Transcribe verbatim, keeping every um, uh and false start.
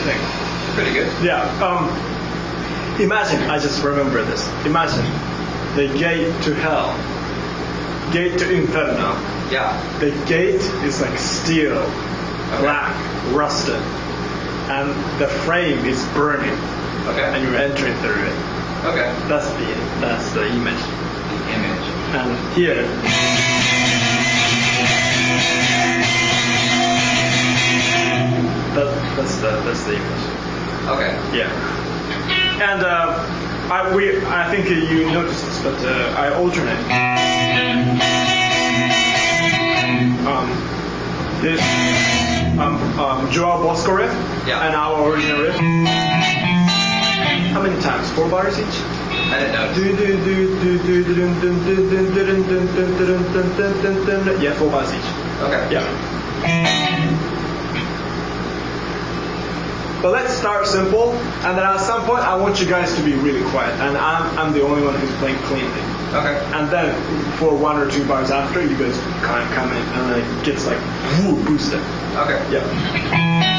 thing. Pretty good. Yeah. Um, imagine, I just remember this. Imagine the gate to hell, gate to inferno. Yeah. The gate is like steel, Okay. black, rusted, and the frame is burning, Okay. and you're entering through it. Okay. That's the that's the image. The image. And here, that, that's the that's the image. Okay. Yeah. And uh, I we I think you noticed this, but uh, I alternate. Um, this um, um, Joao Bosco riff Yeah. and our original riff. How many times? Four bars each? I didn't know. Yeah, four bars each. Okay. Yeah. But let's start simple, and then at some point I want you guys to be really quiet, and I'm I'm the only one who's playing cleanly. Okay. And then for one or two bars after, you guys kind of come in, and then it gets like woo, boosted. Okay. Yeah.